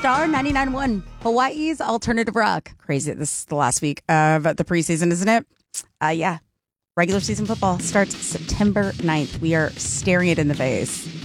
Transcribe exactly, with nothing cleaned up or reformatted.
Star ninety-nine point one, Hawaii's alternative rock. Crazy. This is the last week of the preseason, isn't it? Uh, yeah. Regular season football starts September ninth. We are staring it in the face.